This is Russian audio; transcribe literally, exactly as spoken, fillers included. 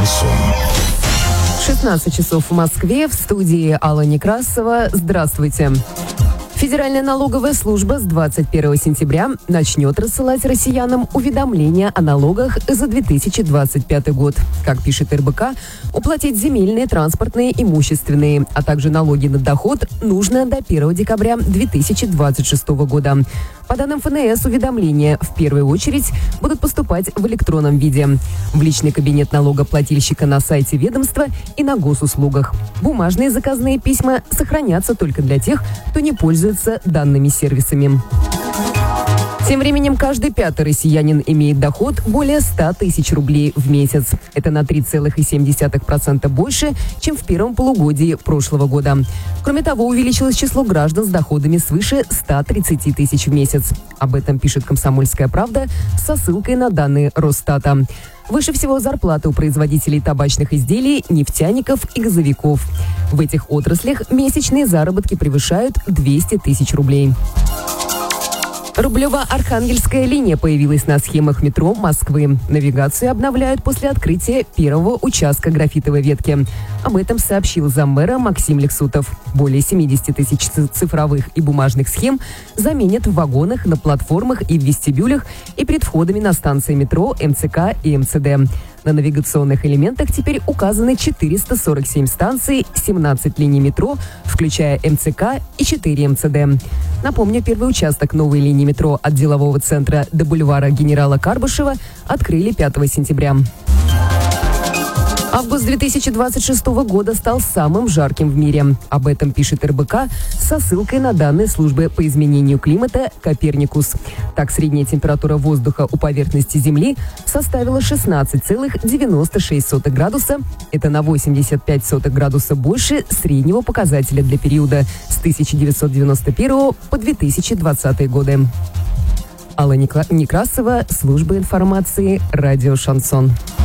Шансон. шестнадцать часов в Москве, в студии Алла Некрасова. Здравствуйте. Федеральная налоговая служба с двадцать первого сентября начнет рассылать россиянам уведомления о налогах за две тысячи двадцать пятый год. Как пишет эр бэ ка, уплатить земельные, транспортные, имущественные, а также налоги на доход нужно до первого декабря две тысячи двадцать шестого года. По данным эф эн эс, уведомления в первую очередь будут поступать в электронном виде в личный кабинет налогоплательщика на сайте ведомства и на госуслугах. Бумажные заказные письма сохранятся только для тех, кто не пользуется данными сервисами. Тем временем каждый пятый россиянин имеет доход более ста тысяч рублей в месяц. Это на три целых семь десятых процента больше, чем в первом полугодии прошлого года. Кроме того, увеличилось число граждан с доходами свыше ста тридцати тысяч в месяц. Об этом пишет «Комсомольская правда» со ссылкой на данные Росстата. Выше всего зарплаты у производителей табачных изделий, нефтяников и газовиков. В этих отраслях месячные заработки превышают двести тысяч рублей. Рублево-Архангельская линия появилась на схемах метро Москвы. Навигацию обновляют после открытия первого участка графитовой ветки. Об этом сообщил заммэра Максим Лексутов. Более семидесяти тысяч цифровых и бумажных схем заменят в вагонах, на платформах и в вестибюлях и перед входами на станции метро, эм цэ ка и эм цэ дэ. На навигационных элементах теперь указаны четыреста сорок семь станций, семнадцать линий метро, включая эм цэ ка и четыре эм цэ дэ. Напомню, первый участок новой линии метро от делового центра до бульвара генерала Карбышева открыли пятого сентября. Август две тысячи двадцать шестого года стал самым жарким в мире. Об этом пишет эр бэ ка со ссылкой на данные службы по изменению климата «Коперникус». Так, средняя температура воздуха у поверхности Земли составила шестнадцать целых девяносто шесть сотых градуса. Это на восемьдесят пять сотых градуса больше среднего показателя для периода с тысяча девятьсот девяносто первого по две тысячи двадцатый годы. Алла Некрасова, служба информации, радио «Шансон».